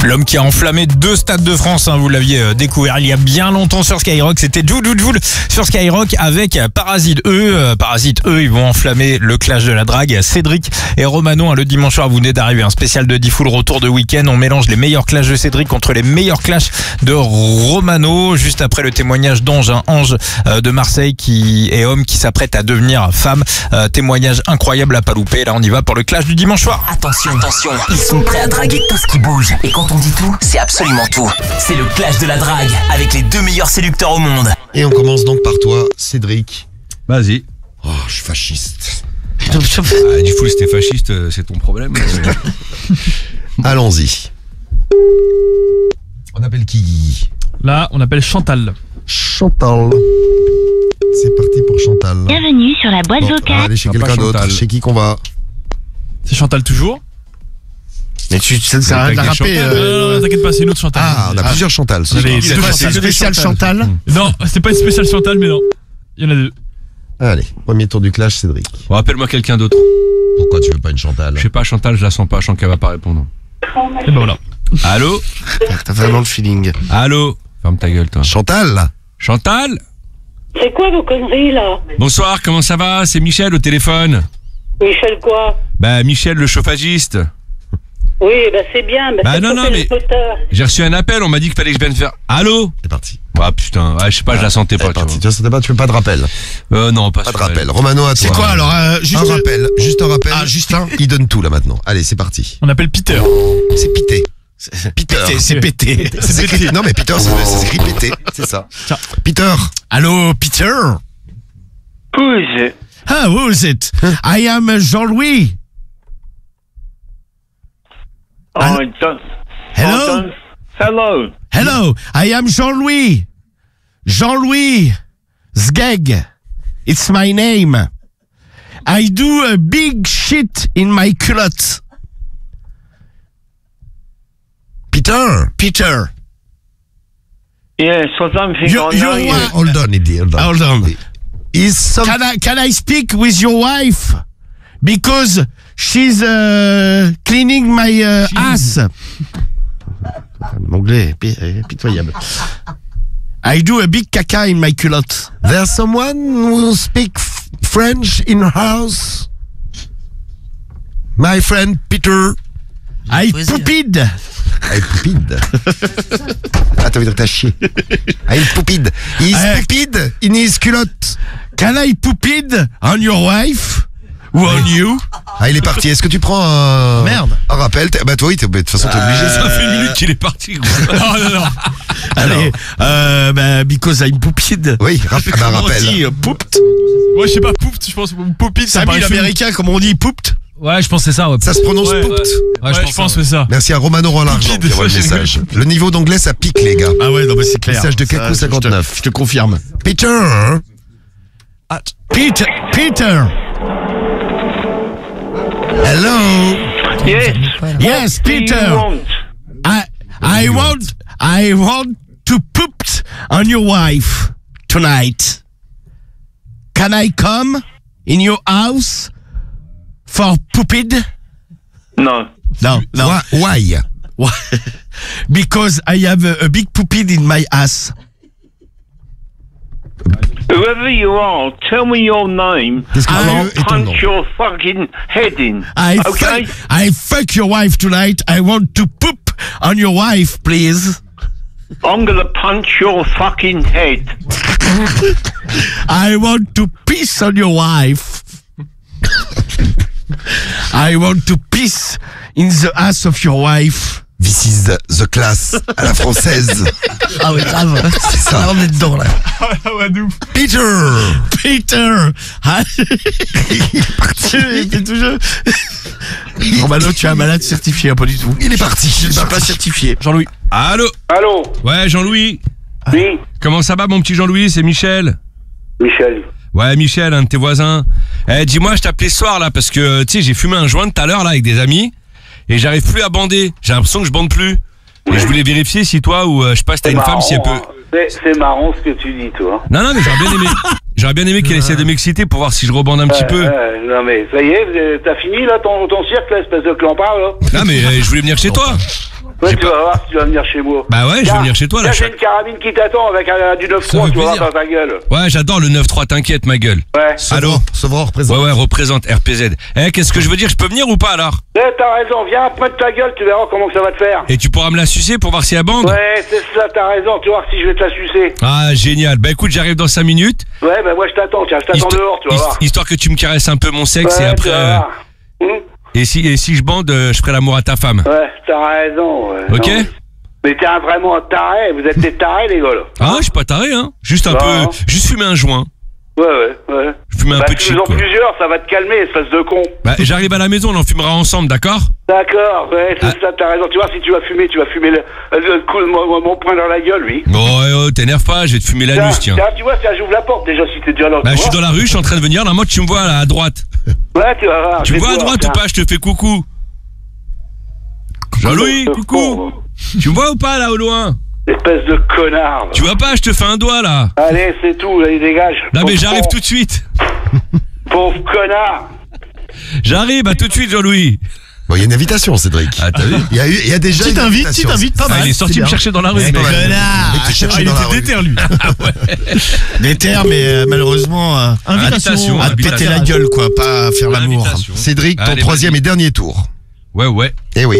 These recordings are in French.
L'homme qui a enflammé 2 stades de France, vous l'aviez découvert il y a bien longtemps sur Skyrock. C'était Joule sur Skyrock avec Parasite. Parasite, ils vont enflammer le clash de la drague. Cédric et Romano, le dimanche soir, vous venez d'arriver. Un spécial de D-Full, retour de week-end. On mélange les meilleurs clashs de Cédric contre les meilleurs clashs de Romano. Juste après le témoignage d'Ange, Ange de Marseille qui est homme qui s'apprête à devenir femme. Témoignage incroyable à pas louper. Là, on y va pour le clash du dimanche soir. Attention, ils sont prêts à draguer tout ce qui bouge. Et quand on dit tout, c'est absolument tout. C'est le clash de la drague avec les 2 meilleurs séducteurs au monde. Et on commence donc par toi, Cédric. Vas-y. Oh, je suis fasciste. D-Full, c'était fasciste, c'est ton problème. Allons-y. On appelle qui? Là, on appelle Chantal. Chantal. C'est parti pour Chantal. Bienvenue sur la boîte Bon, vocale. allez chez Ah, pas quelqu'un d'autre. Chantal. Chez qui qu'on va? C'est Chantal toujours. Mais ça ne sert à rien de la rapper. Non, t'inquiète pas, c'est une autre Chantal. Ah, on a plusieurs Chantal. ce On soir. avait C'est deux quoi, Chantal. c'est spécial Chantal? Non, c'est pas une spéciale Chantal, mais non. Il y en a 2. Allez, premier tour du clash, Cédric. Bon, appelle-moi quelqu'un d'autre. Pourquoi tu veux pas une Chantal? Je sais pas, Chantal, je la sens pas, je sens qu'elle va pas répondre. Et ben voilà. Allô? T'as vraiment le feeling. Allô? Ferme ta gueule, toi. Chantal? Chantal? C'est quoi vos conneries là? Bonsoir, comment ça va? C'est Michel au téléphone. Michel quoi? Bah, Michel, le chauffagiste. Oui, bah c'est bien. Bah non, non, mais j'ai reçu un appel, on m'a dit qu'il fallait que je vienne faire. Allô? C'est parti. Ah putain, ouais, je sais pas, je la sentais pas. C'est parti. Tu vois, tu fais pas de rappel. Non, pas Pas de sur elle. rappel. Romano, à toi. C'est quoi alors juste Un rappel. Juste un rappel. Ah, juste un. Il donne tout là maintenant. Allez, c'est parti. On appelle Peter. C'est Pité. Peter. C'est pété. C'est écrit. Non mais Peter, c'est écrit pété. C'est ça. Tiens. Peter. Allô, Peter? Who is it? Ah, who is it? I am Jean-Louis. I don't. Hello? Hello. Hello, I am Jean-Louis. Jean-Louis Zgeg. It's my name. I do a big shit in my culotte. Peter. Peter. Yes, I don't think You- I know you're you. what? Hold on, Eddie. Hold on. Hold on. Is some... Can I speak with your wife? Because she's cleaning my ass. Anglais, pitoyable. I do a big caca in my culotte. There's someone who speak French in her house? My friend Peter. I pooped. I pooped. Ah, t'as envie de dire que t'as chié. I pooped. He's pooped in his culotte. Can I pooped on your wife? Ou on you? Ah, il est parti. Est-ce que tu prends un... Merde. Un rappel? Bah, toi, oui, de toute façon, t'es obligé. Ça fait 1 minute qu'il est parti, gros. Non. Allez, because I'm pooped. Oui, rappel. On dit pooped. Ouais, je sais pas, pouped, je pense. Pouped, ça Samy paraît chelou. l'américain, comme on dit pooped. Ouais, je pense que c'est ça. Ouais. Ça se prononce Ouais, pooped. Ouais, je pense que c'est ça. Merci à Romano Roland l'argent Pooped, qui envoie le ça, j'ai message. Le niveau d'anglais, ça pique, les gars. Ah ouais, non, mais c'est clair. Message de Ça, Kakou 59. Je te confirme. Peter, hein? Peter. Hello. Yes. Yes, Do you Peter. want? I want to poop on your wife tonight. Can I come in your house for pooped? No. No. Why? Because I have a big pooped in my ass. Whoever you are, tell me your name. Qu'est-ce que tu I'll veux et ton nom? punch your fucking head in. Okay? I fuck your wife tonight. I want to poop on your wife, please. I'm gonna punch your fucking head. I want to piss on your wife. I want to piss in the ass of your wife. This is the class à la française. Ah oui, grave. C'est ça. Là, on est dedans, là. Ah ouais, de ouf. Peter. Peter. C'est toujours... Romano, tu es un malade certifié, pas du tout. Il est parti. Je ne suis pas certifié. Jean-Louis. Allô? Allô? Ouais, Jean-Louis. Oui, Comment ça va, mon petit Jean-Louis? C'est Michel. Michel. Ouais, Michel, un de tes voisins. Dis-moi, je t'appelais ce soir, là, parce que, tu sais, j'ai fumé un joint tout à l'heure, là, avec des amis, et j'arrive plus à bander. J'ai l'impression que je bande plus. Et je voulais vérifier si toi, ou je sais pas si t'as une femme, si elle peut... C'est marrant ce que tu dis, toi. Non, mais j'aurais bien aimé qu'elle essaie de m'exciter pour voir si je rebande un petit peu. Non mais ça y est, t'as fini là ton cirque, là, espèce de clampard là. Non, mais je voulais venir chez toi. Ouais, tu vas voir si tu vas venir chez moi. Bah ouais, je vais venir chez toi là. J'ai une carabine qui t'attend avec du 9-3, Ça fait tu vas voir plaisir. dans ta gueule. Ouais, j'adore le 9-3, t'inquiète ma gueule. Ouais. Allô. Sauveur représente. Ouais, représente RPZ. Qu'est-ce que je veux dire, je peux venir ou pas alors? T'as raison, viens, pointe ta gueule, tu verras comment que ça va te faire. Et tu pourras me la sucer pour voir si elle bande? Ouais, c'est ça, t'as raison, tu vas voir si je vais te la sucer. Ah, génial. Bah écoute, j'arrive dans 5 minutes. Ouais, bah moi je t'attends, tiens, je t'attends dehors, tu vas voir. Histoire que tu me caresses un peu mon sexe Ouais, et tu vas après... voir. Et si je bande, je ferai l'amour à ta femme. Ouais, t'as raison. Ouais. Ok? Non, mais t'es vraiment un taré, vous êtes des tarés les gars là. Ah, je suis pas taré, hein. Juste un Non. peu... Juste fumer un joint. Ouais. Je fume un peu de shit, Plus en quoi. plusieurs, ça va te calmer, espèce de con. Bah, j'arrive à la maison, on en fumera ensemble, d'accord? D'accord, ouais, c'est ça, t'as raison. Tu vois, si tu vas fumer mon poing dans la gueule, lui. Bon, ouais, t'énerve pas, je vais te fumer l'anus, tiens. Tu vois, j'ouvre la porte déjà si t'es déjà là. Bah, tu je suis vois. dans la rue, je suis en train de venir, là, moi, tu me vois, là, à droite. Ouais, tu vas voir. Tu je me vais vois à te voir, droite ou tiens. pas? Je te fais coucou. Jean-Louis, coucou. Tu me vois ou pas, là, au loin? Espèce de connard. Tu vois pas, je te fais un doigt, là. Allez, c'est tout, allez, dégage. Non, mais Pauvre j'arrive con. tout de suite. Pauvre connard. J'arrive, à tout de suite, Jean-Louis. Bon, il y a une invitation, Cédric. Ah, t'as vu? Il y a déjà Tu une t'invites, invitation. pas mal. il est sorti c'est me bien. chercher dans la rue, ce Eh, mec. connard. Il te cherchait Il dans la était rue. déter, lui. Déter, mais malheureusement, Invitation. à te péter la gueule, quoi, pas à faire l'amour. Invitation. Cédric, ton Allez, troisième et dernier tour. Ouais. Eh oui.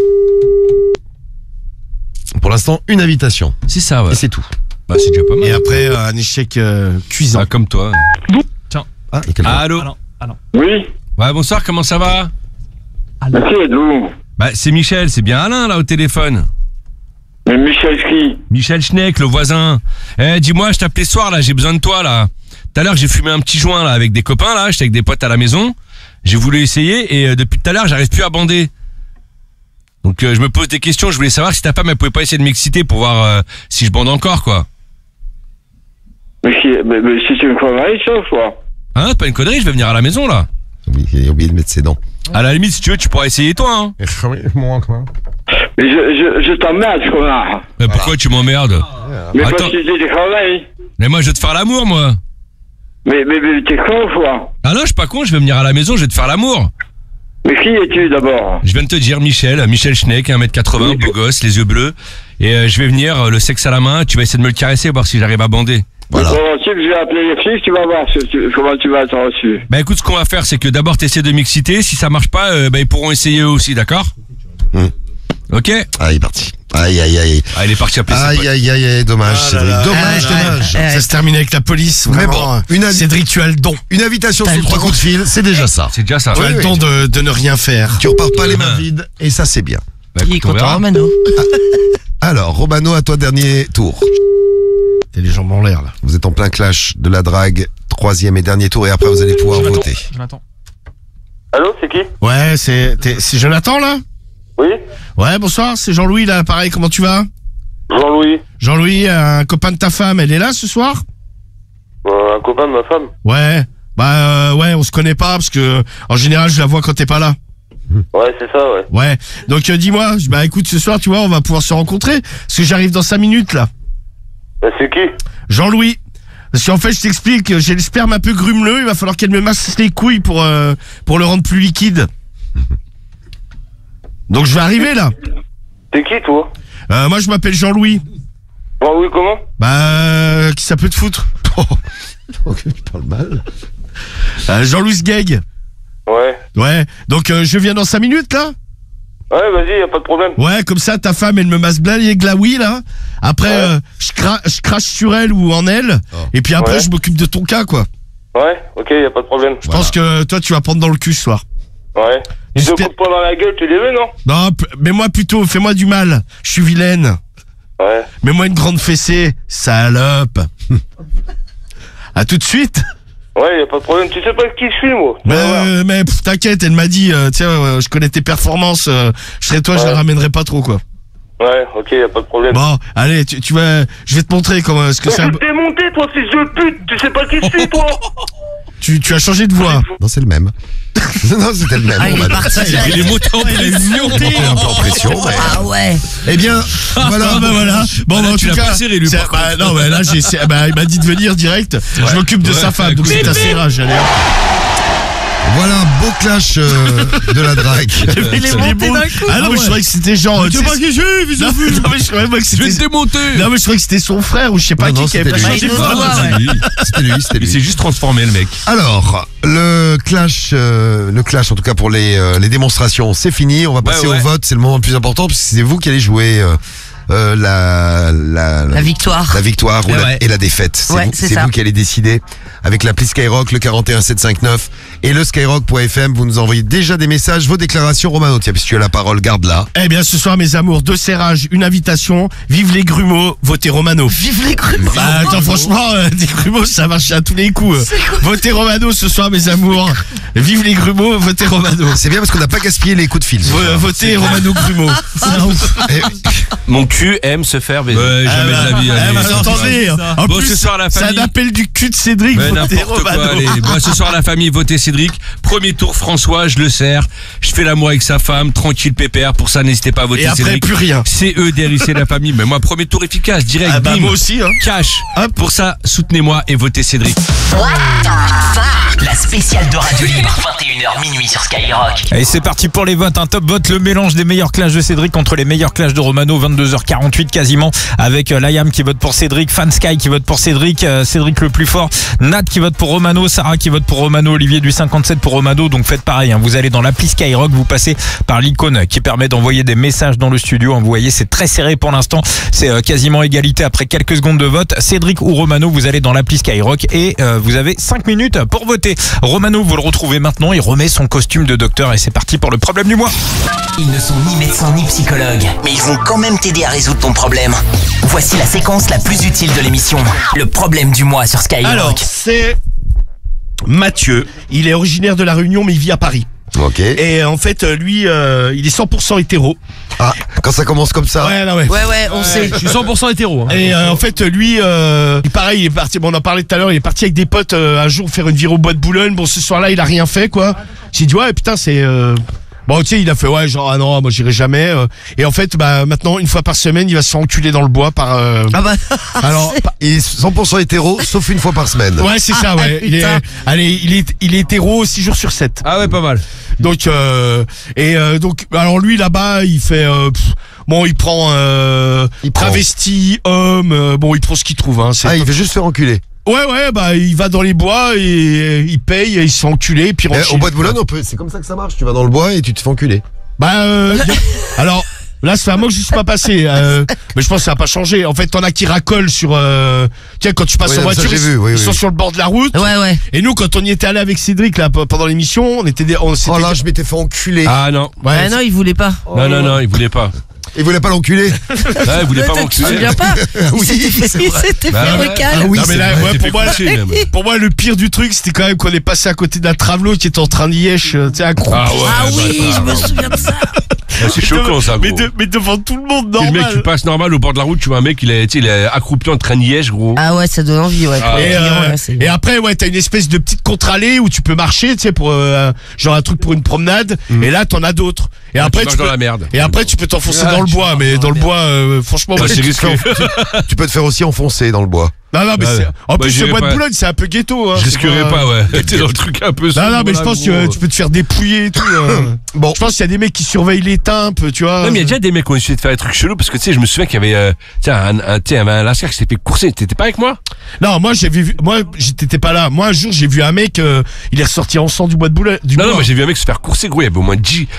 Pour l'instant, une invitation. C'est ça, ouais. Et c'est tout. Bah, c'est déjà pas mal. Et après, un échec cuisant. Ah, comme toi. Ah, il y a quelqu'un. Allô? Oui. Ouais, bonsoir, comment ça va? Mais qui êtes-vous? Bah, c'est Michel, c'est bien Alain, là, au téléphone. Mais Michel qui? Michel Schneck, le voisin. Dis-moi, je t'appelais ce soir, là, j'ai besoin de toi, là. Tout à l'heure, j'ai fumé un petit joint, là, avec des copains, là, j'étais avec des potes à la maison. J'ai voulu essayer, et depuis tout à l'heure, j'arrive plus à bander. Donc, je me pose des questions, je voulais savoir si ta femme, elle pouvait pas essayer de m'exciter pour voir si je bande encore, quoi. Mais si c'est une connerie, ça, quoi. Hein, c'est pas une connerie, je vais venir à la maison, là. Oui, il a oublié de mettre ses dents. À la limite, si tu veux, tu pourras essayer, toi, hein. Mais je t'emmerde, connard. Mais pourquoi tu m'emmerdes? Mais Attends. parce que c'est des conneries. Mais moi, je vais te faire l'amour, moi. Mais t'es con, quoi. Ah non, je suis pas con, je vais venir à la maison, je vais te faire l'amour. Mais qui es-tu, d'abord? Je viens de te dire Michel Schneck, 1m80, beau gosse, les yeux bleus. Et je vais venir, le sexe à la main, tu vas essayer de me le caresser, voir si j'arrive à bander. Voilà. Bon, si je vais appeler les flics, tu vas voir comment tu vas t'en reçu. Bah écoute, ce qu'on va faire, c'est que d'abord t'essaies de m'exciter, si ça marche pas, ils pourront essayer eux aussi, d'accord? Ok? Ah, il est parti. Aïe, aïe, aïe. Ah, il est parti appeler ses Aïe, potes. aïe, aïe, dommage, Cédric. Dommage. Ça se termine avec la police, Mais vraiment. bon, Cédric, tu as le don. Une invitation T'as sur le 3 don. coups de fil, c'est déjà ça. C'est déjà ça. Tu as le don de ne rien faire. Tu repars pas les mains vides, et ça, c'est bien. Bah, écoute, on verra. Mano. Alors, Romano, à toi, dernier tour. T'as les jambes en l'air, là. Vous êtes en plein clash de la drague, troisième et dernier tour, et après, vous allez pouvoir voter. Jonathan. Allô, c'est qui? Ouais, c'est Jonathan, là? Oui? Ouais, bonsoir, c'est Jean-Louis, là, pareil, comment tu vas? Jean-Louis. Jean-Louis, un copain de ta femme, elle est là ce soir? Un copain de ma femme. Ouais. Ouais, on se connaît pas, parce que, en général, je la vois quand t'es pas là. Ouais, c'est ça, ouais. Ouais. Donc, dis-moi, bah écoute, ce soir, tu vois, on va pouvoir se rencontrer, parce que j'arrive dans 5 minutes, là. Bah, c'est qui? Jean-Louis. Parce qu'en fait, je t'explique, j'ai le sperme un peu grumeleux, il va falloir qu'elle me masse les couilles pour le rendre plus liquide. Donc je vais arriver là. T'es qui, toi? Moi je m'appelle Jean-Louis. Jean-Louis, comment? Bah, qui ça peut te foutre? Tu parles mal. Jean-Louis Sgeg. Ouais. Ouais, donc je viens dans 5 minutes là. Ouais, vas-y, y'a pas de problème. Ouais, comme ça ta femme elle me masse bien les glaouis là. Après je crache sur elle ou en elle. Et puis après Ouais. je m'occupe de ton cas quoi. Ouais, ok, y'a pas de problème. Je pense que toi tu vas prendre dans le cul ce soir. Ouais. Tu te J'espère- coupes pas dans la gueule, tu les veux, non? Non, mais moi plutôt, fais-moi du mal. Je suis vilaine. Ouais. Mets-moi une grande fessée, salope. À tout de suite. Ouais, y'a pas de problème. Tu sais pas qui je suis, moi. Tu vas voir. Mais t'inquiète, elle m'a dit, tiens, je connais tes performances, je serais toi, je Ouais. la ramènerai pas trop, quoi. Ouais, ok, y'a pas de problème. Bon, allez, tu vas, je vais te montrer comment, ce que Mais c'est. je vais te démonter, toi, fils de pute. Tu sais pas qui je suis, toi. Tu as changé de voix. Non, c'est le même. Non, c'était le même. Ah, il est Romano. parti. Il est monté en pression. Un peu en pression, mais... Ah ouais. Eh bien, voilà. Ah bah voilà. Bon, bah, en tu tout l'as cas, pas serré, lui, c'est- par bah, non, mais là, il m'a dit de venir direct. Je m'occupe de Ouais, sa femme, donc cool. c'est assez rage. Allez, hop. Voilà, beau clash de la drague. Les mots. Ah non, mais je croyais que c'était genre. Tu sais pas qui j'ai, fils de Non, pute. mais je croyais pas que Je vais te c'était. démonter. Non, mais je croyais que c'était son frère ou je sais pas Non, qui avait pas c'était changé lui. de voix. C'était lui. Il s'est juste transformé le mec. Alors, le clash en tout cas pour les démonstrations, c'est fini. On va passer ouais. au vote. C'est le moment le plus important parce que c'est vous qui allez jouer la victoire. la victoire et la défaite. Ouais, c'est ça. vous qui allez décider avec l'appli Skyrock, le 41759 et le skyrock.fm. Vous nous envoyez déjà des messages, vos déclarations. Romano, tiens, puisque tu as la parole, garde-la. Eh bien, ce soir, mes amours, 2 serrages, une invitation. Vive les grumeaux, votez Romano. Vive les grumeaux. Bah, attends, franchement, des grumeaux, ça marche à tous les coups. Votez Romano ce soir, mes amours. Vive les grumeaux, votez Romano. C'est bien parce qu'on n'a pas gaspillé les coups de fil. Votez Romano Grumeaux. Et- Mon cul aime se faire baiser. Ouais, jamais de la vie. allez. Vous entendez En Bon, plus, ce soir, la c'est famille. un appel du cul de Cédric. Mais Votez n'importe quoi, Romano. allez. Bon, ce soir, la famille, votez Cédric. Premier tour, François, je le sers. Je fais l'amour avec sa femme, tranquille, pépère. Pour ça, n'hésitez pas à voter Et après, Cédric. plus rien. CE, la famille. Mais moi, premier tour efficace, direct. Ah bah, bim. moi aussi, hein. Cash. Pour ça, soutenez-moi et votez Cédric. La spéciale de Radio Libre, 21h minuit sur Skyrock. Et c'est parti pour les votes, un top vote, le mélange des meilleurs clashs de Cédric contre les meilleurs clashs de Romano, 22h48 quasiment, avec Layam qui vote pour Cédric, Fansky qui vote pour Cédric, Cédric le plus fort, Nat qui vote pour Romano, Sarah qui vote pour Romano, Olivier du 57 pour Romano. Donc faites pareil, hein. Vous allez dans l'appli Skyrock, vous passez par l'icône qui permet d'envoyer des messages dans le studio. Vous voyez, c'est très serré pour l'instant, c'est quasiment égalité après quelques secondes de vote. Cédric ou Romano, vous allez dans l'appli Skyrock et vous avez 5 minutes pour voter. Romano, vous le retrouvez maintenant, il remet son costume de docteur et c'est parti pour le problème du mois. Ils ne sont ni médecins ni psychologues, mais ils vont quand même t'aider à résoudre ton problème. Voici la séquence la plus utile de l'émission. Le problème du mois sur Skyrock. Alors, c'est Mathieu. Il est originaire de La Réunion, mais il vit à Paris. Ok. Et en fait, lui, il est 100% hétéro. Ah, quand ça commence comme ça. Ouais, non, ouais. Ouais, on sait. Je suis 100% hétéro. Hein. Et en fait, lui, pareil, il est parti. Bon, on en parlait tout à l'heure. Il est parti avec des potes un jour faire une virée au bois de Boulogne. Bon, ce soir-là, il a rien fait, quoi. J'ai dit ouais, putain, c'est. Bon, tu sais, il a fait ouais, genre ah non, moi j'irai jamais. Et en fait, bah maintenant, une fois par semaine, il va se faire enculer dans le bois par. Ah bah. Alors, il est 100% hétéro, sauf une fois par semaine. Ouais, c'est ça, ouais. Il est, putain. allez, il est hétéro 6 jours sur 7. Ah ouais, pas mal. Donc, donc, alors lui là-bas, il fait. Bon, il prend travesti, homme. Bon, il prend ce qu'il trouve. Hein, Il veut juste se faire enculer. Ouais, bah il va dans les bois et il paye, et il se fait enculer, puis il rentre Au chez bois lui. de Boulogne, c'est comme ça que ça marche. Tu vas dans le bois et tu te fais enculer. Bah, alors. Là, ça fait un mois que je suis pas passé, mais je pense que ça va pas changé. En fait, t'en as qui racolent sur, tiens, quand tu passes Oui, en non, ça, voiture, j'ai vu, oui, ils oui. sont sur le bord de la route. Ouais. Et nous, quand on y était allé avec Cédric là pendant l'émission, on s'était Oh là, je m'étais fait enculer. Ah non. ouais, Ah non, il voulait pas. Non, il voulait pas. Il voulait pas l'enculer. Ouais, il voulait pas Tu te m'enculer. souviens pas? Oui, Il c'est vrai. s'était Bah fait ouais. recal. Ah oui, non, mais c'est là, vrai. ouais, T'es pour fait moi, coucher, même. pour moi, le pire du truc, c'était quand même qu'on est passé à côté d'un travelot qui était en train d'y tu sais, accroupi. Ah ouais. Ah oui, bah, je me souviens de ça. c'est choquant ça, mais, gros. mais devant tout le monde, Et le mec, tu normal. passes normal au bord de la route, tu vois un mec, il est accroupi en train de liège, gros. Ah ouais, ça donne envie, ouais. Ah, Et, et après, ouais, t'as une espèce de petite contre-allée où tu peux marcher, tu sais, pour genre un truc pour une promenade. Et là, t'en as d'autres. Et après, marches dans la merde. Et après, tu peux t'enfoncer Ah, dans le tu bois, mais dans le bois, franchement, Bah, ouais, c'est tu te risqué. fais- Tu peux te faire aussi enfoncer dans le bois. Non, mais Ouais. en Bah, plus, le j'irai bois de pas. Boulogne, c'est un peu ghetto. Hein, Je c'est risquerais pas, ouais. T'es dans le truc un peu Non, mais je sombre, pense là, que gros. tu peux te faire dépouiller et tout. Bon. Je pense qu'il y a des mecs qui surveillent les timpes, tu vois. Non, mais il y a déjà des mecs qui ont essayé de faire des trucs chelous parce que tu sais, je me souviens qu'il y avait, il y avait un lascar qui s'était fait courser. T'étais pas avec moi? Non, moi, j'étais pas là. Moi, un jour, j'ai vu un mec, il est ressorti en sang du bois de Boulogne. Non, moi j'ai vu un mec se faire courser, gros. Il y avait au moins 10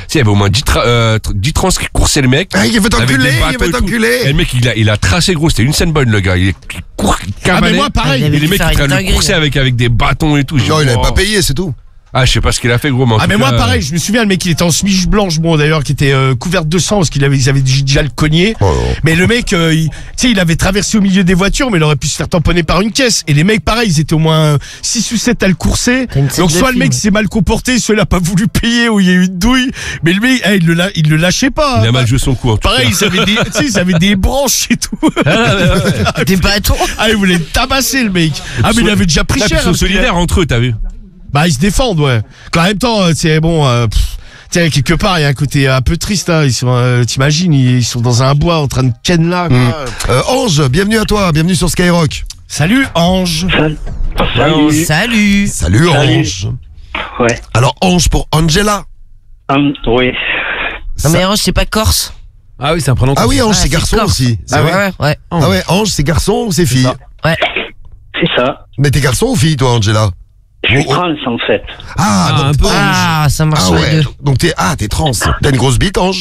trans qui coursaient le mec. Ah, il veut Avec t'enculer, des il bateaux veut et tout. t'enculer. Et le mec, il a tracé, gros. C'était une scène bonne, le gars. Il court, il Ah, mais cavalait. moi, pareil. Il Et avait les dû mecs, faire ils une train de dinguerie. courser avec des bâtons et tout. J'ai Non, dit, il avait oh. pas payé, c'est tout. Ah, je sais pas ce qu'il a fait, gros. Mais en Ah, tout mais moi, cas, pareil, je me souviens, le mec, il était en smiche blanche, bon, d'ailleurs, qui était couverte de sang, parce ils avaient déjà le cogné. Oh, non. Mais le mec, tu sais, il avait traversé au milieu des voitures, mais il aurait pu se faire tamponner par une caisse. Et les mecs, pareil, ils étaient au moins 6 ou 7 à le courser. T'as une scène Donc, de soit le film. mec s'est mal comporté, soit il a pas voulu payer, ou il y a eu une douille. Mais le mec, il le lâchait pas. il a mal joué son coup, en tout cas. Pareil, ils avaient des, tu sais, ils avaient des branches et tout. Des bâtons. Ah, il voulait le tabasser, le mec. Ah, mais il avait déjà pris Là, puis cher. ils sont parce qu'il a- solidaires entre eux, t'as vu? Bah, ils se défendent, ouais. En même temps, c'est bon, tu sais, quelque part, il y a un côté un peu triste, hein. Ils sont, t'imagines, ils sont dans un bois en train de ken là, quoi. Ange, bienvenue à toi, bienvenue sur Skyrock. Salut, Ange. Salut. Salut. Salut Ange. Ouais. Alors, Ange pour Angela. Oui. Non, mais Ange, c'est pas corse. Ah oui, c'est un prénom. Ah oui, Ange, Ah, c'est c'est garçon corse. aussi. C'est Ah vrai. ouais. Ah ouais, Ange, c'est garçon ou c'est fille? ça. C'est ça. Mais t'es garçon ou fille, toi, Angela? Je suis Oh, oh. trans, en fait. Ah, Ah, un donc, peu. Ah, ça marche ah sur les ouais. deux. Donc t'es trans. T'as une grosse bite, Ange?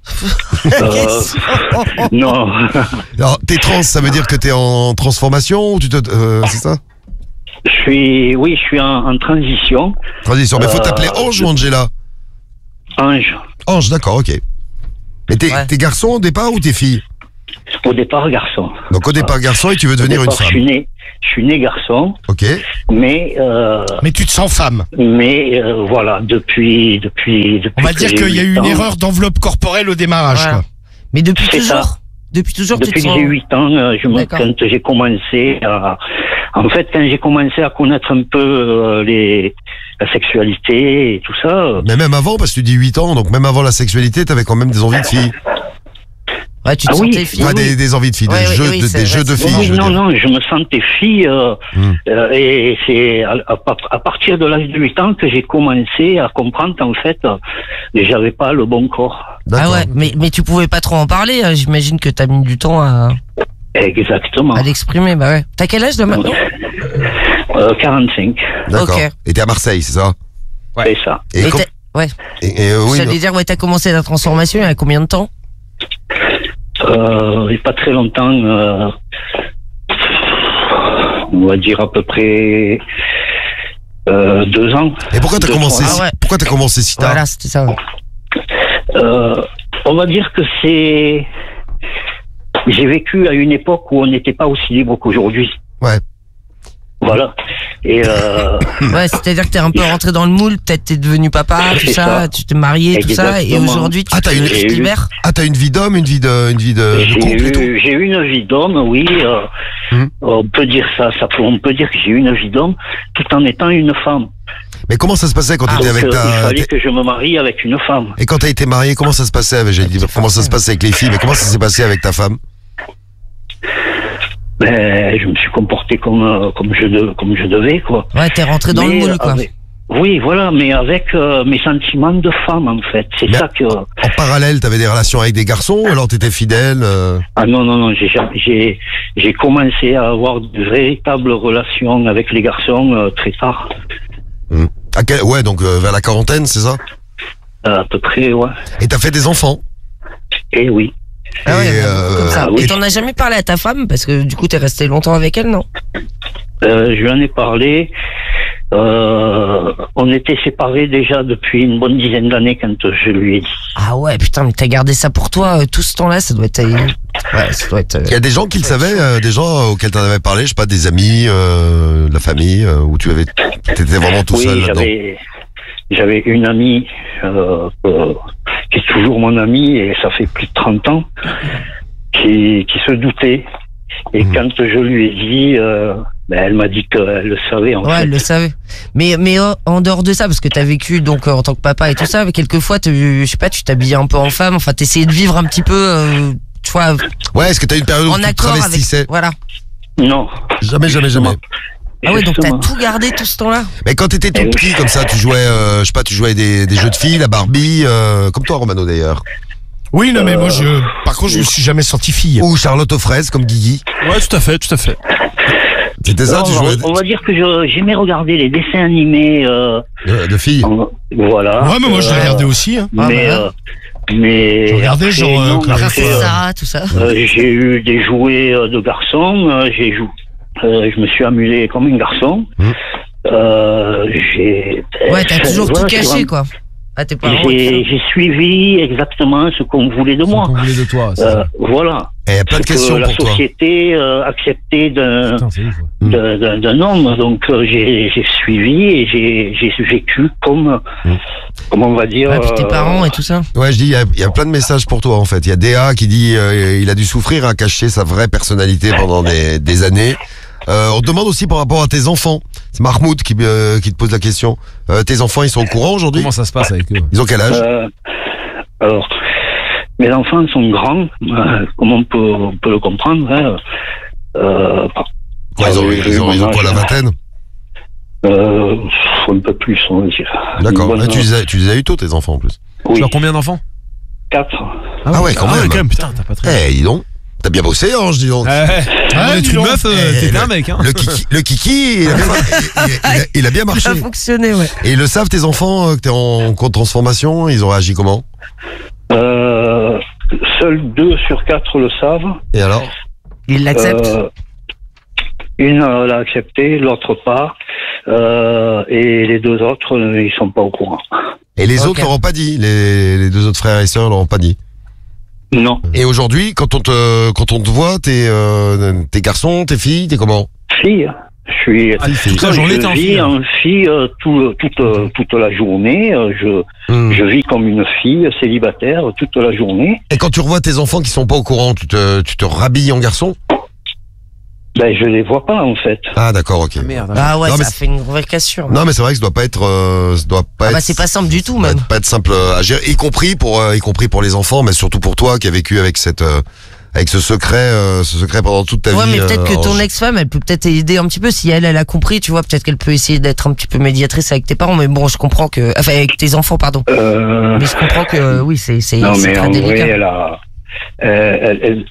Non. Alors, t'es trans, ça veut dire que t'es en transformation ou c'est ça? Je suis en transition. Transition. Mais faut t'appeler Ange ou Angela? Ange. Ange, d'accord, ok. Mais Ouais. t'es garçon au départ ou t'es fille? Au départ, garçon. Donc au départ garçon et tu veux Au devenir une départ, femme. Je suis né garçon, Ok. mais Mais tu te sens femme. voilà, depuis. On va que dire j'ai qu'il y a eu 8 une ans, erreur d'enveloppe corporelle au démarrage, Voilà. quoi. Mais depuis C'est ça. toujours. Depuis toujours, tu Depuis te que sens. j'ai 8 ans, D'accord. quand j'ai commencé à... En fait, quand j'ai commencé à connaître un peu la sexualité et tout ça... Mais même avant, parce que tu dis 8 ans, donc même avant la sexualité, t'avais quand même des envies de filles. Ouais, tu te Ah oui. sentais fille. Enfin, des envies de filles, Ouais, des ouais, jeux, oui, de, c'est des vrai, jeux de c'est filles, Oui, je veux non, dire. non, je me sentais fille, et c'est à partir de l'âge de 8 ans que j'ai commencé à comprendre qu'en fait, j'avais pas le bon corps. Ah D'accord. ouais, mais tu pouvais pas trop en parler. Hein. J'imagine que t'as mis du temps Exactement. à l'exprimer. Bah ouais. T'as quel âge là maintenant? 45, D'accord. Ok. Et t'es à Marseille, c'est ça? c'est ça. Et, Et com- ouais. oui, J'allais dire, ouais, t'as commencé la transformation il y a combien de temps? Il n'y a pas très longtemps, on va dire à peu près 2 ans. et pourquoi t'as 2, commencé, 3 ans. Ah ouais. pourquoi t'as commencé si tard? Voilà, c'était ça. Ouais. On va dire que c'est... J'ai vécu à une époque où on n'était pas aussi libre qu'aujourd'hui. Ouais. Voilà. Et Ouais, c'est-à-dire que t'es un peu rentré dans le moule, peut-être t'es devenu papa, tout C'est ça, ça. tu t'es marié, tout ça, et Exactement. aujourd'hui tu Ah, t'as te, une- tu te libères. Ah, t'as une vie d'homme, une vie de couple et tout? j'ai eu une vie d'homme, oui. On peut dire ça. On peut dire que j'ai eu une vie d'homme tout en étant une femme. Mais comment ça se passait quand t'étais Donc, avec il ta... fallait que je me marie avec une femme. Et quand t'as été marié, comment ça se passait avec, j'allais dire, comment ça se passait avec les filles, mais comment ça s'est passé avec ta femme? Ben, je me suis comporté comme je devais, quoi. Ouais, t'es rentré dans le Mais moule, quoi. oui, voilà, mais avec mes sentiments de femme, en fait. C'est Mais- ça que... En parallèle, t'avais des relations avec des garçons, ou alors t'étais fidèle Ah non, j'ai commencé à avoir de véritables relations avec les garçons très tard. Ouais, donc vers la quarantaine, c'est ça? À peu près, ouais. Et t'as fait des enfants? Et oui. Ah ouais, Et, comme ça. oui. Et t'en as jamais parlé à ta femme parce que du coup t'es resté longtemps avec elle, non? Je lui en ai parlé. On était séparés déjà depuis une bonne dizaine d'années quand je lui ai dit. Ah ouais, putain, mais t'as gardé ça pour toi tout ce temps-là, ça doit être. Ouais, ça doit être. Il y a des gens qui le savaient, des gens auxquels t'en avais parlé, je sais pas, des amis, de la famille, où t'étais vraiment tout seul Oui, là-dedans. j'avais une amie qui est toujours mon amie et ça fait plus de 30 ans qui se doutait. Et quand je lui ai dit, elle m'a dit qu'elle le savait en Ouais, fait. elle le savait. Mais en dehors de ça, parce que t'as vécu donc en tant que papa et tout ça, mais quelquefois, je sais pas, tu t'habillais un peu en femme, enfin t'essayais de vivre un petit peu, tu vois, Ouais, est-ce que t'as eu une période où en tu te accord avec. travestissais? Voilà. Non. Jamais. Ah ouais, donc t'as Justement. tout gardé tout ce temps-là. Mais quand t'étais tout Eh oui. petit comme ça, tu jouais, je sais pas, tu jouais des jeux de filles, la Barbie, comme toi Romano d'ailleurs. Oui, non, mais moi, par contre, je me suis jamais senti fille. Ou Charlotte aux fraises comme Guigui. Ouais, tout à fait. C'était ça, Non, tu jouais on va dire que j'aimais regarder les dessins animés. de filles. Voilà. Ouais, mais moi, je l'ai regardé aussi. Hein. Mais, Ah, mais Je regardais après, genre, non, Clarisse après, Princesse Sarah, tout ça. j'ai eu des jouets de garçons. Je me suis amusé comme un garçon. Ouais, t'as toujours tout caché, quoi. Ah, tes parents. et tout ça. J'ai suivi exactement ce qu'on voulait de moi. Qu'on voulait de toi. c'est ça. Voilà. Et il y a plein de Ce que questions la pour toi. société acceptait Putain, c'est ouf. Ouais. d'un homme. Donc j'ai suivi et j'ai vécu comme on va dire. Ouais, puis tes parents et tout ça. Ouais, je dis, il y a plein de messages pour toi en fait. Il y a Déa qui dit, il a dû souffrir à cacher sa vraie personnalité pendant des années. On te demande aussi par rapport à tes enfants. C'est Mahmoud qui te pose la question. Tes enfants, ils sont au courant aujourd'hui? Comment ça se passe avec eux? Ils ont quel âge? Alors, mes enfants sont grands, comme on peut le comprendre. Hein. Quoi, ils ont quoi, la vingtaine? Un peu plus, on va dire. D'accord. Une bonne- Ah, tu les as eu tôt, tes enfants, en plus. Oui, Tu as combien d'enfants 4. Ah ouais, quand même. putain, t'as pas très. Eh, dis donc. T'as bien bossé, Ange, dis donc. Ouais, dis tu donc. meuf, Eh, t'étais un mec, hein. Le kiki, il a bien marché. Ça a fonctionné, ouais. Et ils le savent, tes enfants, que t'es en cours de transformation, ils ont réagi comment? Seuls 2 sur 4 le savent. Et alors? Il l'accepte. Une l'a accepté, l'autre pas. Et les 2 autres, ils sont pas au courant. Et les Ok. autres l'auront pas dit, les 2 autres frères et sœurs l'auront pas dit. Non. Et aujourd'hui, quand on te voit, t'es garçon, t'es fille, t'es comment? Fille. Je suis. Toute la journée, t'es en je vis fille. en fille toute la journée. Je vis comme une fille célibataire toute la journée. Et quand tu revois tes enfants qui sont pas au courant, tu te rhabilles en garçon? Ben, je les vois pas en fait. Ah d'accord, ok. Merde. Ah ouais, Non, mais ça fait une vraie cassure. Non mais c'est vrai que ça doit pas être, Ah bah c'est pas simple du tout, ça doit même. pas être simple à gérer, y compris pour les enfants, mais surtout pour toi qui as vécu avec avec ce secret pendant toute ta Ouais, vie. mais peut-être que ton Ange. ex-femme, elle peut peut-être aider un petit peu. Si elle a compris, tu vois, peut-être qu'elle peut essayer d'être un petit peu médiatrice avec tes parents. Mais bon, je comprends que, enfin, avec tes enfants, pardon. Mais je comprends que, oui, c'est Non, mais très en délicat. vrai,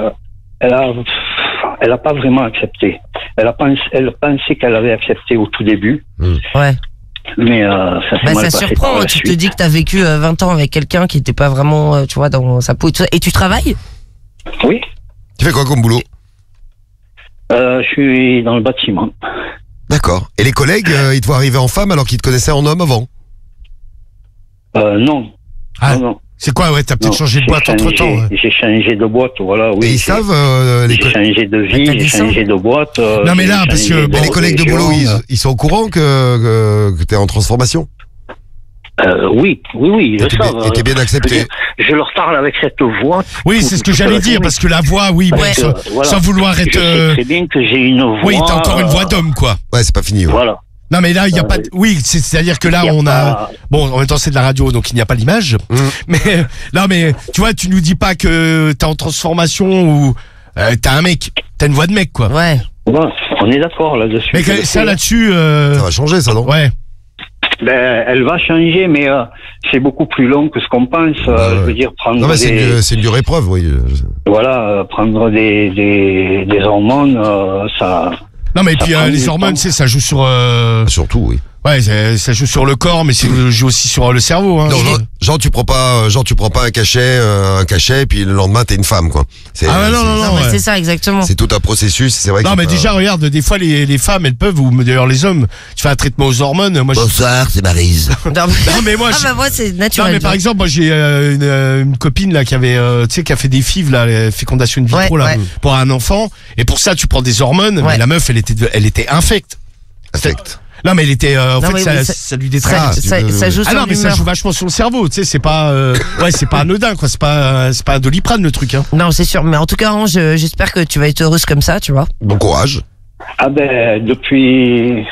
elle a pas vraiment accepté. Elle pensait qu'elle avait accepté au tout début, Ouais. mais ça s'est Bah, mal ça passé surprend. par la Tu te suite. dis que t'as vécu 20 ans avec quelqu'un qui était pas vraiment, tu vois, dans sa peau et tout ça. Et tu travailles? Oui, Tu fais quoi comme boulot? je suis dans le bâtiment. D'accord. Et les collègues, ils te voient arriver en femme alors qu'ils te connaissaient en homme avant? Non. Ah, Non. c'est quoi, ouais, t'as peut-être Non, changé de j'ai boîte entre temps. changé- J'ai changé de boîte, voilà, oui. Et ils j'ai- savent J'ai changé de t'as vie, des j'ai changé de boîte. Non, mais j'ai là, parce changé que- Mais les collègues de boulot, région. ils sont au courant que t'es en transformation? Oui, ils le savent. Et t'es bien accepté? Je leur parle avec cette voix. Oui, c'est ce que j'allais dire, parce que la voix, oui, bon, Ouais. sans vouloir être. Je sais très bien que j'ai une voix. Oui, t'as encore une voix d'homme, quoi. Ouais, c'est pas fini. Ouais. Voilà. Non, mais là, il n'y a pas. Oui, c'est-à-dire que là, Il y a on a. pas- Bon, en même temps, c'est de la radio, donc il n'y a pas l'image. Mais non, mais tu vois, tu nous dis pas que t'es en transformation ou t'as un mec, t'as une voix de mec, quoi. Ouais. Ouais, on est d'accord là-dessus. Mais que ça là-dessus, Ça va changer, ça, non? ouais. Ben, elle va changer, mais c'est beaucoup plus long que ce qu'on pense. Je veux dire, prendre Non, mais des, c'est une dure épreuve, oui. prendre des hormones, ça. Non, mais Ça puis prend les du hormones, temps. tu sais, ça joue sur. Surtout, oui. Ouais, ça joue sur le corps, mais ça joue aussi sur le cerveau. Hein. Non, genre tu prends pas un cachet, et puis le lendemain t'es une femme, quoi. C'est, Ah ouais, non, non, Non, non. mais ouais. c'est ça, exactement. c'est tout un processus. C'est vrai. Non, que mais c'est pas- déjà, regarde, des fois, les femmes, elles peuvent, ou d'ailleurs les hommes, tu fais un traitement aux hormones. Moi, Bonsoir, c'est Maryse. Non, Non, mais moi, ah bah moi, c'est Non, naturel. mais par exemple, moi j'ai une copine là qui avait, tu sais, qui a fait des FIV là, les fécondations in vitro Ouais, là, ouais. pour un enfant. Et pour ça, tu prends des hormones. Ouais. Mais la meuf, elle était infecte. Affect. Non, mais elle était, en Non, fait, mais ça, oui, ça lui ça, détraque. ça joue Ah sur non, mais ça l'humeur. joue vachement sur le cerveau. Tu sais, c'est pas, ouais, c'est pas anodin quoi. C'est pas un Doliprane le truc. Hein. Non, c'est sûr. Mais en tout cas, Ange, j'espère que tu vas être heureuse comme ça, tu vois. Bon courage. Ah ben, depuis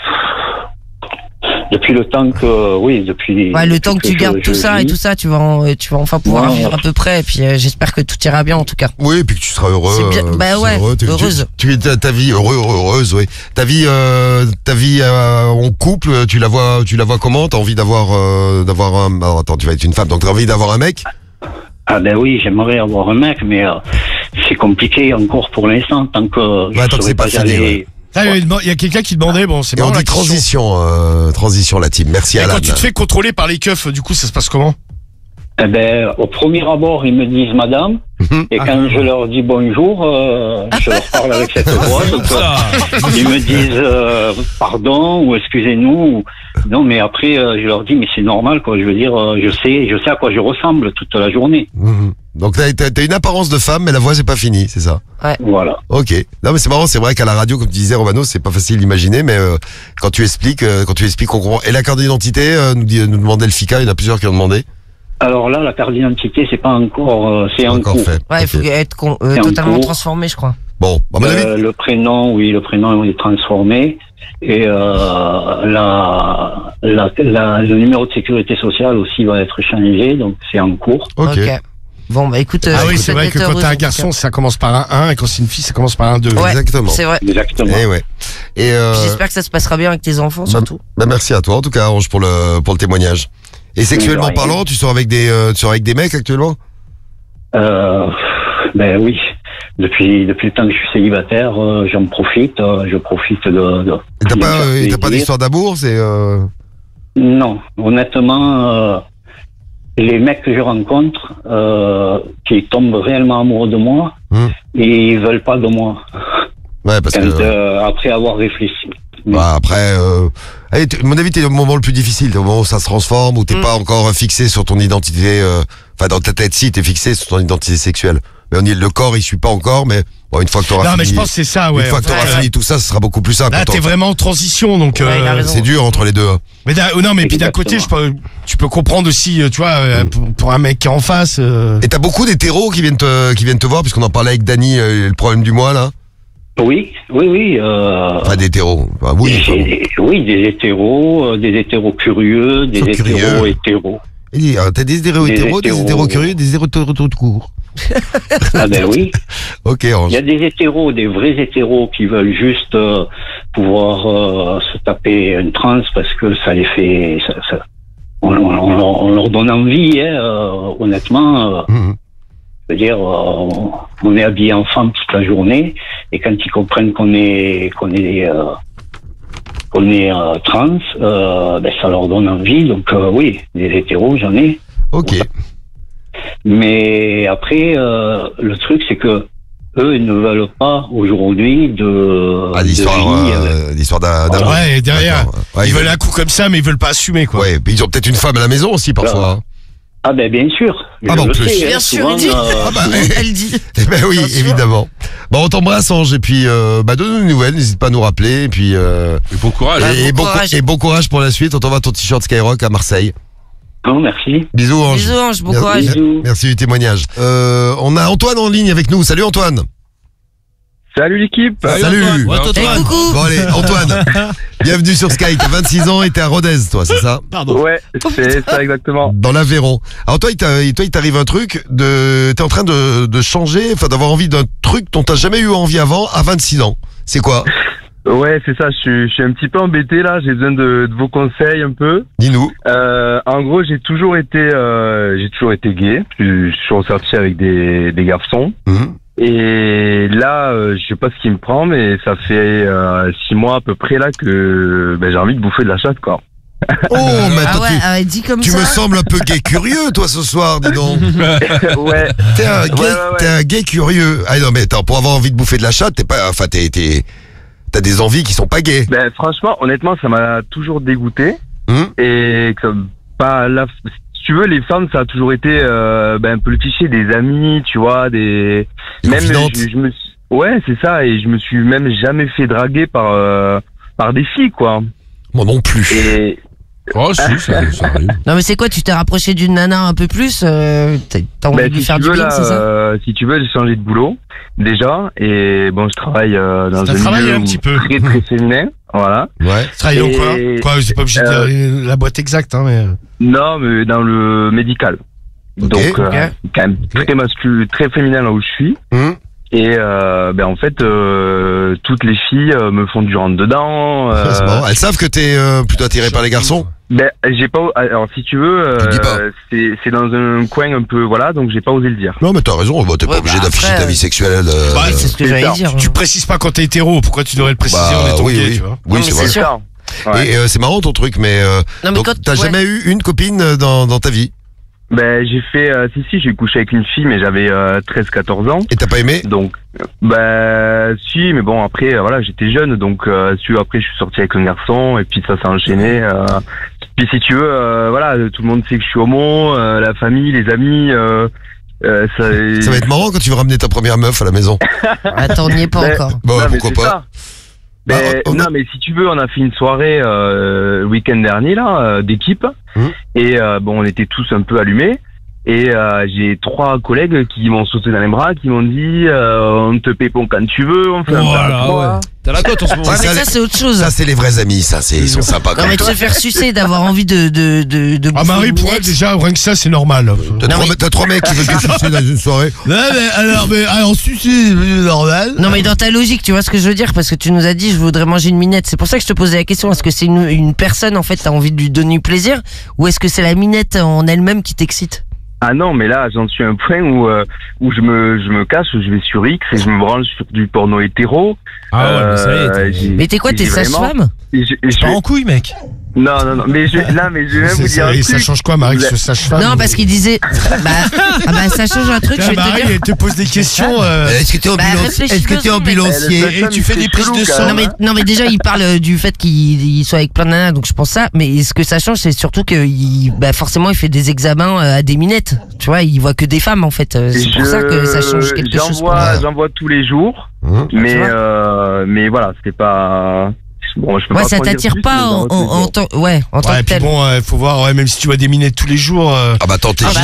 le temps que, oui, depuis. Ouais, le depuis temps que tu je- gardes je tout ça et vis. tout ça, tu vas enfin pouvoir Ouais. vivre à peu près. Et puis j'espère que tout ira bien en tout cas. Oui, et puis que tu seras heureux. C'est bien. Bah tu seras ouais, heureux, heureuse. Ta vie heureuse, oui. Ta vie en couple, tu la vois comment? T'as envie d'avoir un. Alors, attends, tu vas être une femme, donc t'as envie d'avoir un mec? Ah ben oui, j'aimerais avoir un mec, mais c'est compliqué encore pour l'instant, tant que Ouais, tant que c'est pas fini, ouais. Ah, il y a quelqu'un qui demandait, bon, c'est Et on marrant, dit la question. transition la team. Merci Et Alan. quand tu te fais contrôler par les keufs, du coup, ça se passe comment? Eh ben, au premier abord, ils me disent madame, et quand je leur dis bonjour, je leur parle avec cette voix, donc, ils me disent pardon ou excusez-nous. Non, mais après, je leur dis mais c'est normal, quoi. Je veux dire, je sais à quoi je ressemble toute la journée. Mhm. Donc t'as une apparence de femme, mais la voix c'est pas fini, c'est ça? Voilà. Ok. Non mais c'est marrant, c'est vrai qu'à la radio, comme tu disais Romano, c'est pas facile d'imaginer, mais quand tu expliques, on comprend. Et la carte d'identité, nous demandait le FICA, il y en a plusieurs qui ont demandé. Alors là, la carte d'identité, c'est pas encore, c'est en Encore cours. fait. Ouais, il Ok. faut être C'est en totalement cours. transformé, je crois. Bon, à mon avis. Le prénom est transformé et le numéro de sécurité sociale aussi va être changé, donc c'est en cours. Ok. Bon, bah écoute. Ah oui, c'est vrai que quand t'es un garçon, garçon, ça commence par un 1 et quand c'est une fille, ça commence par un 2. Ouais, Exactement. c'est vrai. Exactement. Et ouais. Et Puis j'espère que ça se passera bien avec tes enfants, surtout. bah merci à toi en tout cas Ange pour le témoignage. Et sexuellement rien. parlant, tu sors avec des mecs actuellement? Ben oui. Depuis le temps que je suis célibataire, j'en profite. Je profite de Et t'as me pas faire plaisir. d'histoire d'amour, c'est Non, honnêtement, les mecs que je rencontre, qui tombent réellement amoureux de moi, ils veulent pas de moi. Ouais, parce Quand, que après avoir réfléchi. bah, après allez, à mon avis t'es au moment le plus difficile, au moment où ça se transforme, où t'es pas encore fixé sur ton identité enfin dans ta tête si t'es fixé sur ton identité sexuelle. Mais le corps il suit pas encore, mais bon, une fois que t'auras Non, fini, mais je pense que c'est ça, ouais. une fois que t'auras fini tout ça, ce sera beaucoup plus simple. Là, t'es vraiment en transition, donc. Ouais, il a raison. C'est dur entre les deux. Mais non, mais puis d'un côté, tu peux comprendre aussi, tu vois, pour un mec qui est en face. Et t'as beaucoup d'hétéros qui viennent te voir, puisqu'on en parlait avec Dany, le problème du mois là. Oui. Enfin d'hétéros. Enfin, oui. Oui, des hétéros curieux, des hétéros hétéros. Il dit, t'as des hétéros hétéros, des hétéros curieux, des hétéros tout court. Ah ben oui. Ok, Il Ange. y a des hétéros, des vrais hétéros qui veulent juste pouvoir se taper une transe parce que ça les fait, on leur donne envie, honnêtement. Je veux dire, on est habillé en femme toute la journée et quand ils comprennent qu'on est trans, ben ça leur donne envie. Donc oui, des hétéros, j'en ai. Ok. Mais après, le truc, c'est que eux, ils ne veulent pas aujourd'hui l'histoire d'amour. Ouais, et derrière, Ouais, ils veulent un coup comme ça, mais ils veulent pas assumer, quoi. Ouais, puis ils ont peut-être une femme à la maison aussi parfois. Ah ben bien sûr. Ah bah en plus. Bien sûr, il dit. Elle dit. Eh ben oui, évidemment. Bon, on t'embrasse Ange et puis donne-nous des nouvelles, n'hésite pas à nous rappeler et puis Et bon courage. et bon courage pour la suite. On t'envoie ton t-shirt Skyrock à Marseille. Non, merci. Bisous Ange. Bisous, Ange, bon Merci. courage. Bisous. Merci du témoignage. On a Antoine en ligne avec nous. Salut Antoine. Salut l'équipe. Salut. Hey, coucou. Bon allez, Antoine. Bienvenue sur Sky. T'as 26 ans et t'es à Rodez, toi, c'est ça? Ouais, c'est ça exactement. Dans l'Aveyron. Alors toi, il t'arrive un truc t'es en train de changer, enfin d'avoir envie d'un truc dont t'as jamais eu envie avant à 26 ans. C'est quoi? Ouais, c'est ça, je suis un petit peu embêté là, j'ai besoin de vos conseils un peu. Dis-nous. En gros, j'ai toujours été gay, je suis ressorti avec des garçons. Et là, je sais pas ce qui me prend, mais ça fait 6 mois à peu près là que j'ai envie de bouffer de la chatte, quoi. Oh, mais attends, dit comme tu ça. me sembles un peu gay curieux, toi, ce soir, dis donc. Ouais. T'es un gay curieux. Ah non, mais attends, pour avoir envie de bouffer de la chatte, t'as des envies qui sont pas gays. Ben franchement, honnêtement, ça m'a toujours dégoûté. Et que si tu veux, les femmes, ça a toujours été un peu le cliché des amis, tu vois, même je me suis... Ouais, c'est ça, et je me suis même jamais fait draguer par des filles, quoi. Moi non plus. Et... Oh si, ça arrive. Non mais c'est quoi, tu t'es rapproché d'une nana un peu plus, t'as envie de lui faire du bien, c'est ça? Si tu veux, j'ai changé de boulot déjà, et bon, je travaille dans un milieu un petit peu. très très féminin, voilà. Ouais. Tu travailles dans quoi? Quoi, c'est pas obligé de dire la boîte exacte, hein, mais. Non, mais dans le médical. Donc quand même très masculin, très féminin là où je suis. Et en fait, toutes les filles me font du rentre dedans. C'est marrant. Elles savent que t'es plutôt attiré par les garçons. J'ai pas. Alors si tu veux, c'est dans un coin un peu, voilà, donc j'ai pas osé le dire. Non, mais t'as raison. T'es pas obligé d'afficher ta vie sexuelle. C'est ce que j'allais dire. Tu précises pas quand t'es hétéro. Pourquoi tu devrais le préciser en étant gay, tu vois? Oui, c'est vrai. sûr. Ouais. Et c'est marrant ton truc, mais donc t'as jamais eu une copine dans ta vie? J'ai fait j'ai couché avec une fille, mais j'avais 13-14 ans. Et t'as pas aimé? Donc si, mais bon après voilà, j'étais jeune, donc après je suis sorti avec un garçon et puis ça s'est enchaîné. Puis si tu veux, voilà, tout le monde sait que je suis homo, la famille, les amis. Ça va être marrant quand tu vas ramener ta première meuf à la maison. Attends, on n'y est pas encore. Bon, pourquoi pas? Non, mais si tu veux, on a fait une soirée le week-end dernier là d'équipe et on était tous un peu allumés Et j'ai 3 collègues qui m'ont sauté dans les bras, qui m'ont dit on te pépon quand tu veux, on fait un Voilà, ouais. T'as la cote en ce moment. Ouais, mais ça, c'est autre chose. Ça, c'est les vrais amis, ça, ils sont sympas quand Non, même. mais de se faire sucer, d'avoir envie de Ah, Marie, pour elle, déjà, rien que ça, c'est normal. T'as 3 mecs qui veulent te sucer dans une soirée. Non, mais alors, sucer, c'est normal. Non, mais dans ta logique, tu vois ce que je veux dire? Parce que tu nous as dit, je voudrais manger une minette. C'est pour ça que je te posais la question. Est-ce que c'est une personne, en fait, t'as envie de lui donner du plaisir? Ou est-ce que c'est la minette en elle-même qui t'excite? Ah non, mais là, j'en suis à un point où je me cache, je vais sur X et je me branche sur du porno hétéro. Ah ouais, mais ça y est. Mais t'es quoi, t'es sage-femme? Pas en couille, mec. Non, mais je vais même vous dire un truc. Ça change quoi, Marie, que ce sage-femme? Non, parce qu'il disait, ça change un truc, je vais te Marie, dire. elle te pose des questions. Est-ce que t'es ambulancier? Et tu fais des prises de sang? Non, mais déjà, il parle du fait qu'il soit avec plein de nanas, donc je pense ça. Mais ce que ça change, c'est surtout que forcément, il fait des examens à des minettes. Tu vois, il voit que des femmes, en fait. C'est pour ça que ça change quelque chose. J'en vois tous les jours. Mais voilà, c'était pas... Bon, je peux pas ça t'attire pas en tant que tel. Bon, faut voir, même si tu vois des minettes tous les jours. Ah bah attends,